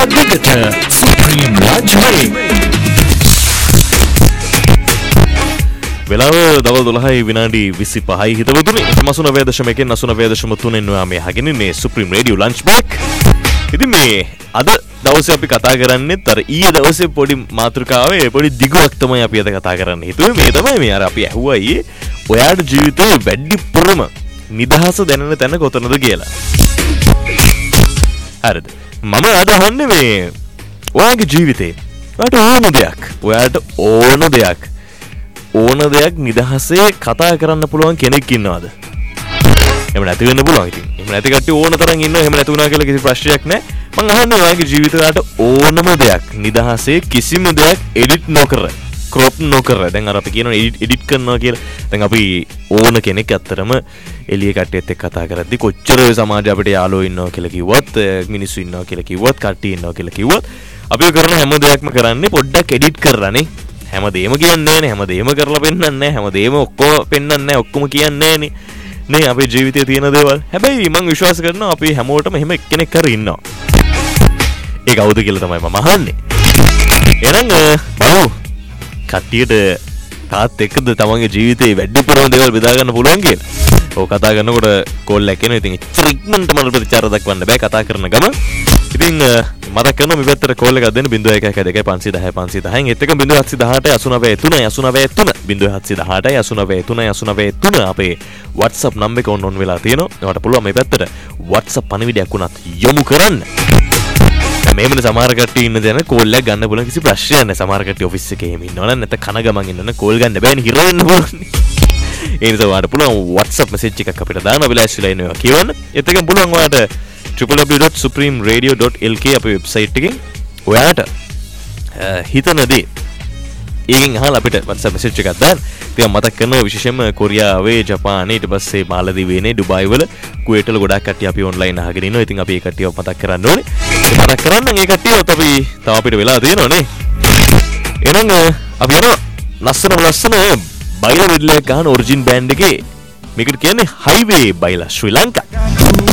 දිගට Supreme Lunch Break. වෙලාව දවල් 12යි විනාඩි 25යි හිතවතුනි 89.1 89.3 ඔයා මේ අහගෙන ඉන්නේ Supreme Radio Lunch Break. ඉතින් මේ අද දවසේ අපි කතා කරන්නේත් අර ඊයේ දවසේ පොඩි මාතෘකාවේ පොඩි දිගුවක් තමයි අපි අද කතා කරන්න හිතුවේ. මේ තමයි මේ අර අපි ඇහුවා ඊයේ ඔයාට ජීවිතේ වැඩිපුරම නිදහස දැනෙන තැන කොතනද කියලා. හරිද? මම අද අහන්නේ මේ ඔයාගේ ජීවිතේ ඔයාට ඕන දෙයක් නිදහසේ කතා කරන්න පුළුවන් කෙනෙක් ඉන්නවද? එහෙම නැති වෙන්න පුළුවන් ඉතින්. එහෙම නැති කට්ටිය ඕන තරම් ඉන්නවා. එහෙම නැති වුණා කියලා කිසි ප්‍රශ්නයක් නැහැ. මං අහන්නේ ඔයාගේ ජීවිතයට ඕනම දෙයක් නිදහසේ කිසිම දෙයක් එඩිට් නොකර, ක්‍රොප් නොකර. දැන් අර අපි කියනවා එඩිට් කරනවා කියලා. දැන් අපි ඕන කෙනෙක් අත්තරම එළිය කට්ටියත් එක්ක කතා කරද්දි කොච්චර සමාජය අපිට යාළුවෝ ඉන්නවා කියලා කිව්වත්, මිනිස්සු ඉන්නවා කියලා කිව්වත්, කට්ටිය ඉන්නවා කියලා කිව්වත්, අපි කරන හැම දෙයක්ම කරන්නේ පොඩ්ඩක් එඩිට් කරලානේ. හැමදේම කියන්නේ නැහැ නේ. හැමදේම කරලා පෙන්නන්නේ නැහැ. හැමදේම ඔක්කොම පෙන්නන්නේ නැහැ. ඔක්කොම කියන්නේ නැහැ නේ අපේ ජීවිතයේ තියෙන දේවල්. හැබැයි මම විශ්වාස කරනවා අපි හැමෝටම එහෙම එක්කෙනෙක් කර ඉන්නවා. ඒ කවුද කියලා තමයි මම අහන්නේ. එහෙනම් බලමු කට්ටියට තාත් එක්කද තමන්ගේ ජීවිතේ වැඩිපුරම දේවල් බෙදා ගන්න පුළුවන් කියලා. ඔව් කතා කරනකොට කෝල් එකක් එනවා. ඉතින් ඉක්මනට මට ප්‍රතිචාර දක්වන්න බෑ කතා කරන ගම. ඉතින් මතක් කරනවා මේ පැත්තට කෝල් එකක් දෙන්න 0112 510 510 ඒත් එක 0718 89 අපේ WhatsApp නම්බර් එක ඔන් වෙලා තියෙනවා. ඔයාලට පුළුවන් මේ පැත්තට WhatsApp පණිවිඩයක් වුණත් යොමු කරන්න. මේමන සමහර කට්ටිය ඉන්න දැන කෝල් එකක් ගන්න පුළුවන් කිසි ප්‍රශ්නයක් නැහැ. සමහර කට්ටිය ඔෆිස් එකේ එහෙම ඉන්නවනම් නැත්නම් කන ගමන් ඉන්නවනම් කෝල් ගන්න බෑනේ හිර වෙන්න පුළුවන්. ඒ නිසා ඔයාලට පුළුවන් WhatsApp message එකක් අපිට දාන්න විලාසිලා ඉන්නවා කියවන්න. ඒත් එකෙන් පුළුවන් ඔයාලට www.supremeradio.lk අපේ වෙබ්සයිට් එකෙන් ඔයාලට හිතන දේ ඒකෙන් අහලා අපිට WhatsApp message එකක් දාන්න. ඉතින් මතක් කරනවා විශේෂයෙන්ම කොරියාවේ, ජපානයේ, ඊට පස්සේ මාලදීවයේ, ඩුබායි වල, කුවේට් වල ගොඩක් කට්ටිය අපි ඔන්ලයින් අහගෙන ඉන්නවා. ඉතින් අපි ඒ කට්ටියව මතක් කරන්න ඕනේ. මතක් කරන්න ඒ කට්ටියවත් අපි තව අපිට වෙලා තියෙනවා නේ. එහෙනම් අපි යනවා ලස්සන බයිලා විඩ්ලයක් ගන්න ඔරිජින් බෑන්ඩ් එකේ. මේකට කියන්නේ Highway බයිලා ශ්‍රී ලංකා.